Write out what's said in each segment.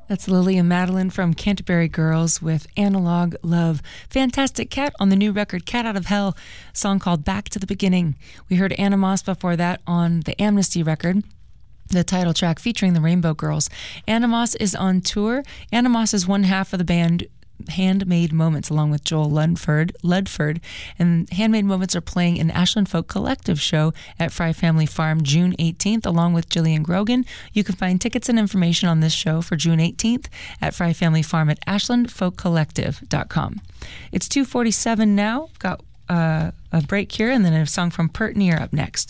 That's Lily and Madeline from Canterbury Girls with Analog Love. Fantastic Cat on the new record Cat Out of Hell, a song called Back to the Beginning. We heard Animos before that on the Amnesty record, the title track featuring the Rainbow Girls. Animos is on tour. Animos is one half of the band Handmade Moments, along with Joel Ludford, and Handmade Moments are playing an Ashland Folk Collective show at Fry Family Farm June 18th, along with Jillian Grogan. You can find tickets and information on this show for June 18th at Fry Family Farm at ashlandfolkcollective.com. It's 2:47 now. Got a break here, and then a song from Pert Near up next.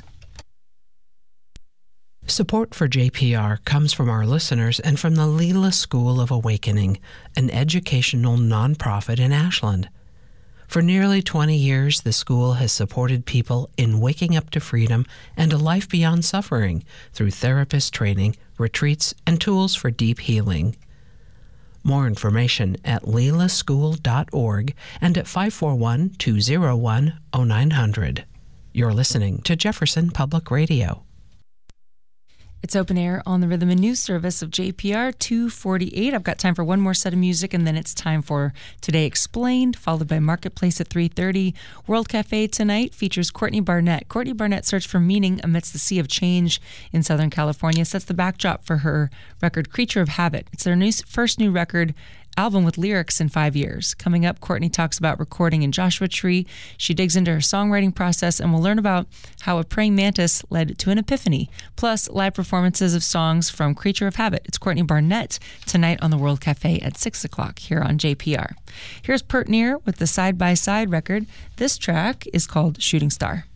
Support for JPR comes from our listeners and from the Leela School of Awakening, an educational nonprofit in Ashland. For nearly 20 years, the school has supported people in waking up to freedom and a life beyond suffering through therapist training, retreats, and tools for deep healing. More information at leelaschool.org and at 541-201-0900. You're listening to Jefferson Public Radio. It's Open Air on the Rhythm and News Service of JPR 248. I've got time for one more set of music, and then it's time for Today Explained, followed by Marketplace at 3:30. World Cafe tonight features Courtney Barnett. Courtney Barnett's search for meaning amidst the sea of change in Southern California sets the backdrop for her record Creature of Habit. It's their first new record album with lyrics in 5 years. Coming up, Courtney talks about recording in Joshua Tree. She digs into her songwriting process, and we'll learn about how a praying mantis led to an epiphany, plus live performances of songs from Creature of Habit. It's Courtney Barnett tonight on the World Cafe at 6 o'clock here on JPR. Here's Pert Near with the Side by Side record. This track is called Shooting Star.